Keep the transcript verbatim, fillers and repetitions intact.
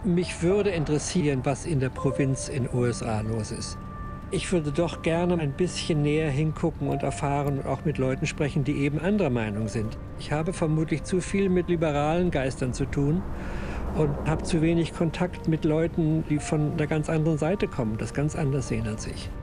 Mich würde interessieren, was in der Provinz in den U S A los ist. Ich würde doch gerne ein bisschen näher hingucken und erfahren und auch mit Leuten sprechen, die eben anderer Meinung sind. Ich habe vermutlich zu viel mit liberalen Geistern zu tun und habe zu wenig Kontakt mit Leuten, die von einer ganz anderen Seite kommen, das ganz anders sehen als ich.